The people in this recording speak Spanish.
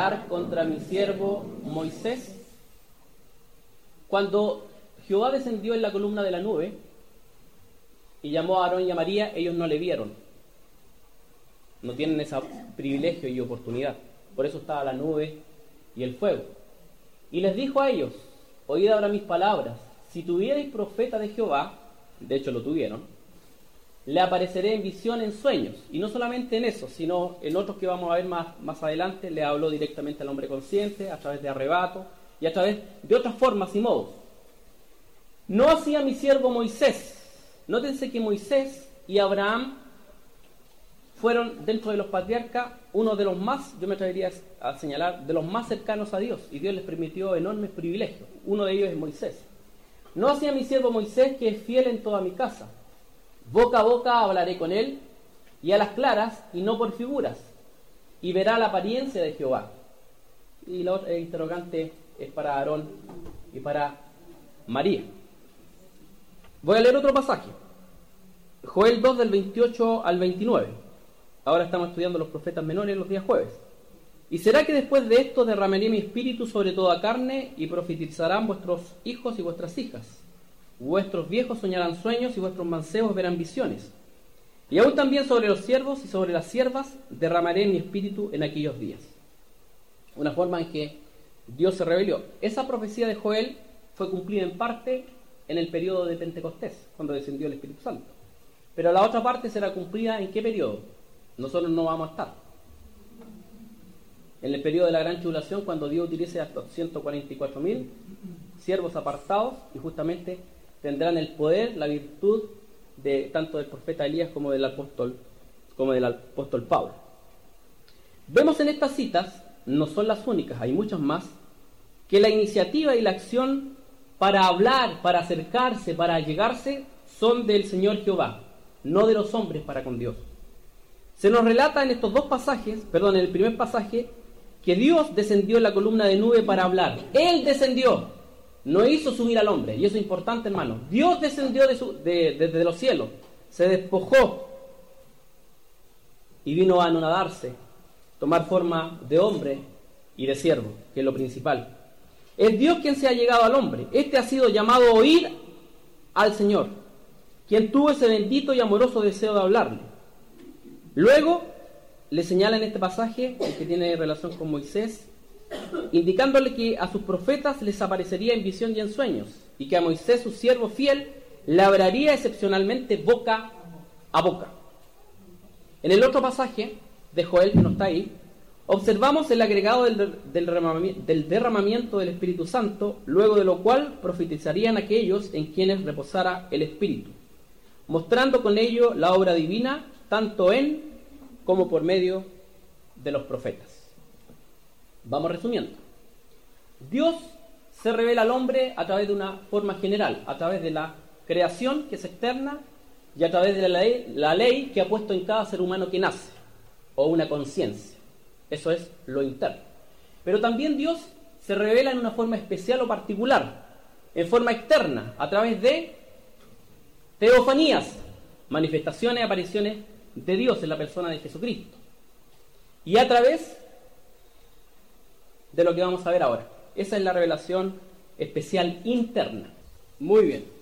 contra mi siervo Moisés. Cuando Jehová descendió en la columna de la nube y llamó a Aarón y a María, ellos no le vieron. No tienen ese privilegio y oportunidad. Por eso estaba la nube y el fuego. Y les dijo a ellos: oíd ahora mis palabras. Si tuvierais profeta de Jehová, de hecho lo tuvieron, le apareceré en visión, en sueños. Y no solamente en eso, sino en otros que vamos a ver más adelante, le habló directamente al hombre consciente, a través de arrebato y a través de otras formas y modos. No hacía mi siervo Moisés. Nótense que Moisés y Abraham fueron, dentro de los patriarcas, uno de los más, yo me atrevería a señalar, de los más cercanos a Dios, y Dios les permitió enormes privilegios. Uno de ellos es Moisés. No hacía mi siervo Moisés, que es fiel en toda mi casa. Boca a boca hablaré con él, y a las claras, y no por figuras, y verá la apariencia de Jehová. Y la otra interrogante es para Aarón y para María. Voy a leer otro pasaje. Joel 2, del 28 al 29. Ahora estamos estudiando los profetas menores los días jueves. Y será que después de esto derramaré mi espíritu sobre toda carne, y profetizarán vuestros hijos y vuestras hijas. Vuestros viejos soñarán sueños, y vuestros mancebos verán visiones. Y aún también sobre los siervos y sobre las siervas derramaré mi espíritu en aquellos días. Una forma en que Dios se reveló. Esa profecía de Joel fue cumplida en parte en el periodo de Pentecostés, cuando descendió el Espíritu Santo. Pero la otra parte será cumplida ¿en qué periodo? Nosotros no vamos a estar. En el periodo de la gran tribulación, cuando Dios utilice hasta 144.000 siervos apartados, y justamente tendrán el poder, la virtud de tanto del profeta Elías como del apóstol Pablo. Vemos en estas citas, no son las únicas, hay muchas más, que la iniciativa y la acción para hablar, para acercarse, para llegarse, son del Señor Jehová, no de los hombres para con Dios. Se nos relata en estos dos pasajes, en el primer pasaje, que Dios descendió en la columna de nube para hablar. Él descendió, no hizo subir al hombre, y eso es importante, hermano. Dios descendió desde los cielos, se despojó y vino a anonadarse, tomar forma de hombre y de siervo, que es lo principal. Es Dios quien se ha llegado al hombre. Este ha sido llamado a oír al Señor, quien tuvo ese bendito y amoroso deseo de hablarle. Luego le señala en este pasaje, el que tiene relación con Moisés, indicándole que a sus profetas les aparecería en visión y en sueños, y que a Moisés, su siervo fiel, le hablaría excepcionalmente boca a boca. En el otro pasaje de Joel, que no está ahí, observamos el agregado del derramamiento del Espíritu Santo, luego de lo cual profetizarían aquellos en quienes reposara el Espíritu, mostrando con ello la obra divina, tanto en como por medio de los profetas. Vamos resumiendo. Dios se revela al hombre a través de una forma general, a través de la creación, que es externa, y a través de la ley que ha puesto en cada ser humano que nace, o una conciencia. Eso es lo interno. Pero también Dios se revela en una forma especial o particular, en forma externa, a través de teofanías, manifestaciones, apariciones de Dios en la persona de Jesucristo, y a través de lo que vamos a ver ahora. Esa es la revelación especial interna. Muy bien.